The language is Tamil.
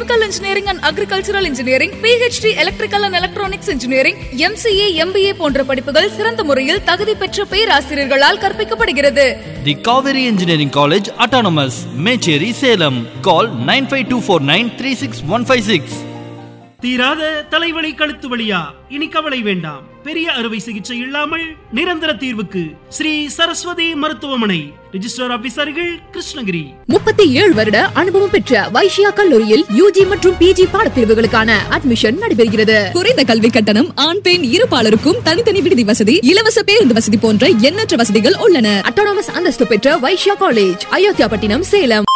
Chemical Engineering and Agricultural Engineering, PhD Electrical and Electronics Engineering, MCA, MBA போன்ற படிப்புகள் சிறந்த முறையில் தகுதி பெற்ற பேராசிரியர்களால் கற்பிக்கப்படுகிறது. The Kaveri Engineering College Autonomous, Mecheri, Salem. Call 9524936156. தீராத தலைவலி கழுத்து வலியா? இனி கவலை வேண்டாம். பெரிய அறுவை சிகிச்சை இல்லாமல் நிரந்தர தீர்வுக்கு ஸ்ரீ சரஸ்வதி மருத்துவமனை. ரிஜிஸ்டர் ஆபீசர்கள் கிருஷ்ணகிரி. 37 வருட அனுபவம் பெற்ற வைஷ்யா கல்லூரியில் யூஜி மற்றும் பிஜி பாடப்பிரிவுகளுக்கான அட்மிஷன் நடைபெறுகிறது. குறைந்த கல்வி கட்டணம், ஆண் பெண் இருபாலருக்கும் தனித்தனி விடுதி வசதி, இலவச பேருந்து வசதி போன்ற எண்ணற்ற வசதிகள் உள்ளன. அட்டானமஸ் அந்தஸ்து பெற்ற வைஷ்யா காலேஜ், அயோத்தியாபட்டினம், சேலம்.